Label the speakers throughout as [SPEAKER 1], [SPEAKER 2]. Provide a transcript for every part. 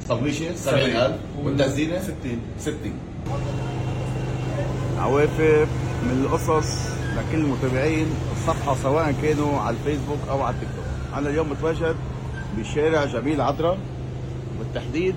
[SPEAKER 1] الصبليشه 70000 والتزيينه 60.
[SPEAKER 2] عوافر من القصص لكل متابعين الصفحة سواء كانوا على الفيسبوك أو على التيك توك. أنا اليوم متواجد بشارع جميل عطرة، بالتحديد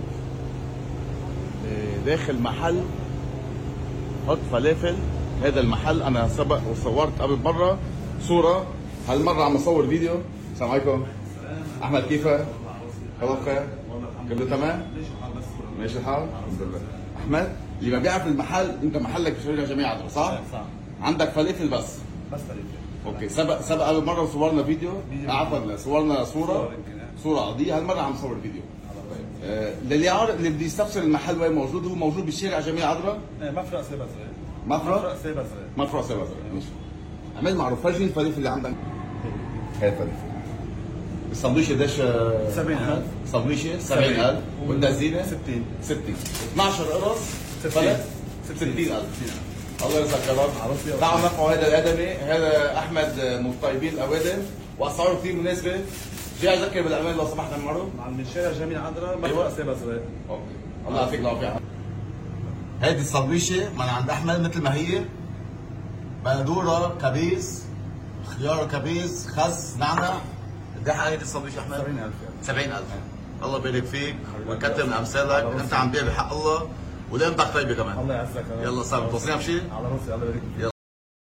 [SPEAKER 2] داخل محل حط فلافل. هذا المحل أنا سبق وصورت قبل مرة صورة، هالمرة عم أصور فيديو. السلام عليكم. أحمد كيفك؟ خبر خير؟ كله تمام؟ ماشي الحال؟ الحمد لله. أحمد اللي ما بيعرف المحل، أنت محلك بشارع جميل عطرة صح؟
[SPEAKER 3] صح.
[SPEAKER 2] عندك فلافل بس
[SPEAKER 3] فلافل.
[SPEAKER 2] اوكي. سبق قبل مره صورنا فيديو، عفوا صورنا صوره عاديه. هالمره عم نصور فيديو. للي عارف اللي بده يستفسر المحل وين موجود، هو موجود بشارع جميل عطرة،
[SPEAKER 3] مفرق سيبا صغير.
[SPEAKER 2] مفرق سيبا صغير. ماشي. عمل معروف. فرجيني الفلافل اللي عندك. هاي الفلافل. السندويشه قديش؟
[SPEAKER 3] 70000.
[SPEAKER 2] السندويشه 70000 والتزيينه 60. 12 قرص فلت 60000. الله يرزقك يا رب. تعالوا نرفعوا هذا الادمي. هذا احمد من طيبين الاوادم واسعاره كثير مناسبه. جاي اذكر بالامان لو سمحت عمرو.
[SPEAKER 3] من شارع جميل عطرة مفرق سيبا صغير.
[SPEAKER 2] اوكي. الله يعطيك العافيه. هيدي السندويشه من عند احمد مثل ما هي، بندوره كبيس، خيار كبيس، خس، نعنع. قد ايه هيدي السندويشه احمد؟ 70000. الله يبارك فيك ويكتر من امثالك. انت عم تبيع بحق الله ولقيمتك طيبه كمان.
[SPEAKER 3] الله يعزك.
[SPEAKER 2] يلا صار توصينا بشيء؟
[SPEAKER 3] على راسي. الله يبارك فيك.
[SPEAKER 2] يلا.